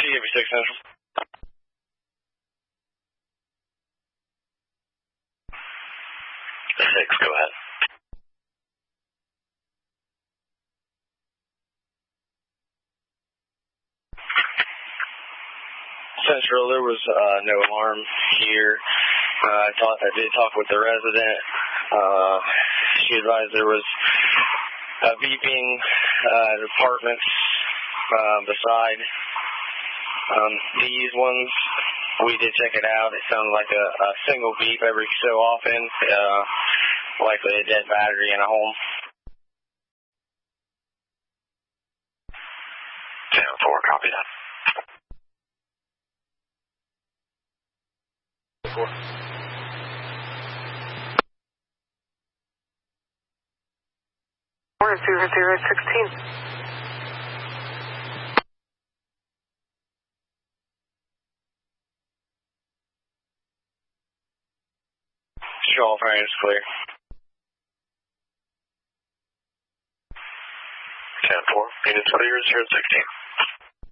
TW6 Central. Six, go ahead. Central, there was no alarm here. I did talk with the resident. She advised there was a beeping at apartments beside these ones. We did check it out. It sounded like a single beep every so often, likely a dead battery in a home. 10-4, copy that. 4. Morning, 250-16. All frames clear. 10-4, units, what are yours here at 16?